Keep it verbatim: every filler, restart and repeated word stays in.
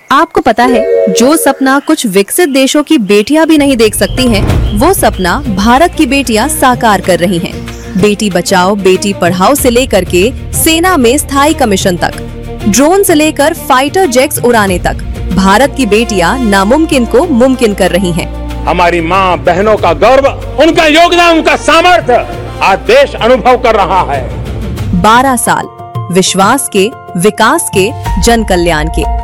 आपको पता है, जो सपना कुछ विकसित देशों की बेटियां भी नहीं देख सकती हैं, वो सपना भारत की बेटियां साकार कर रही हैं। बेटी बचाओ बेटी पढ़ाओ से लेकर के सेना में स्थायी कमीशन तक, ड्रोन से लेकर फाइटर जेट्स उड़ाने तक, भारत की बेटियां नामुमकिन को मुमकिन कर रही हैं। हमारी माँ बहनों का गर्व, उनका योगदान, उनका सामर्थ्य आज देश अनुभव कर रहा है। बारह साल विश्वास के, विकास के, जन कल्याण के।